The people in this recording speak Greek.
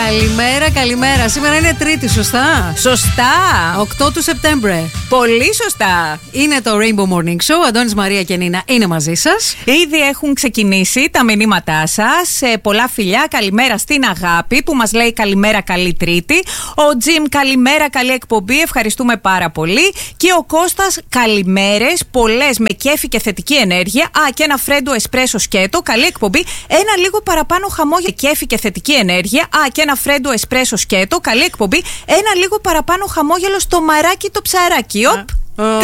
Καλημέρα, καλημέρα. Σήμερα είναι Τρίτη, σωστά? Σωστά. 8 του Σεπτέμβρη. Πολύ σωστά. Είναι το Rainbow Morning Show. Αντώνης, Μαρία και Νίνα είναι μαζί σας. Ήδη έχουν ξεκινήσει τα μηνύματά σας. Πολλά φιλιά. Καλημέρα στην Αγάπη που μας λέει καλημέρα, καλή Τρίτη. Ο Τζιμ, καλημέρα, καλή εκπομπή. Ευχαριστούμε πάρα πολύ. Και ο Κώστας, καλημέρες. Πολλές με κέφι και θετική ενέργεια. Και ένα φρέντο εσπρέσο σκέτο. Καλή εκπομπή. Ένα λίγο παραπάνω χαμόγελο, κέφι και θετική ενέργεια. Και ένα φρέντο εσπρέσο σκέτο. Καλή εκπομπή. Ένα λίγο παραπάνω χαμόγελο στο μαράκι το ψαράκι.